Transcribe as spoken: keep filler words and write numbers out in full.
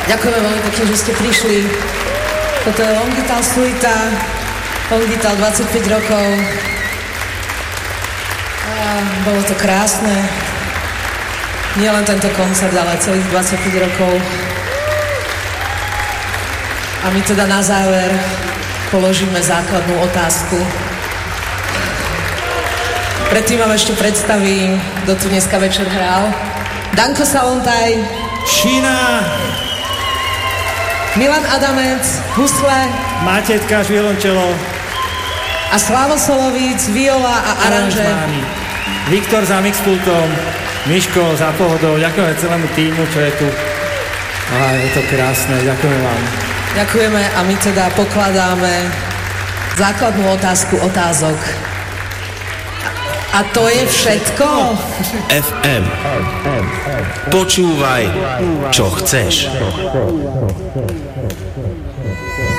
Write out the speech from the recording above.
Ďakujeme veľmi pekne, že ste prišli. Toto je Longital Suita, Longital dvadsaťpäť rokov. A bolo to krásne. Nie len tento koncert, ale celých dvadsaťpäť rokov. A my teda na záver položíme základnú otázku. Predtým vám ešte predstavím, kto tu dneska večer hral. Danko Salontaj, Šína, Milan Adamec, husle, Matetka, violončelo a Slavo Solovíc, viola a aranže. Viktor za mixpultom, Miško za pohodou, ďakujeme celému týmu, čo je tu. A je to krásne, ďakujeme vám. Ďakujeme a my teda pokladáme základnú otázku otázok. A to je všetko? ef em. Počúvaj, čo chceš.